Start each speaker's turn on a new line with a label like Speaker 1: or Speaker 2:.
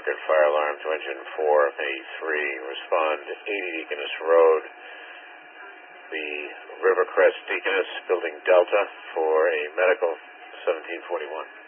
Speaker 1: Concord fire alarm to engine 483. Respond 80 Deaconess Road, the Rivercrest Deaconess, Building Delta, for a medical 1741.